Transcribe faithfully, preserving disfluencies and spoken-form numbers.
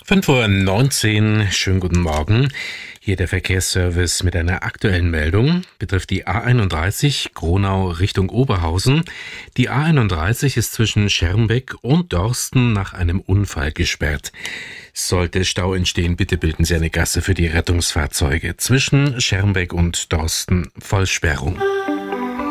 fünf Uhr neunzehn, schönen guten Morgen. Hier der Verkehrsservice mit einer aktuellen Meldung. Betrifft die A einunddreißig Gronau Richtung Oberhausen. Die A einunddreißig ist zwischen Schermbeck und Dorsten nach einem Unfall gesperrt. Sollte Stau entstehen, bitte bilden Sie eine Gasse für die Rettungsfahrzeuge. Zwischen Schermbeck und Dorsten Vollsperrung.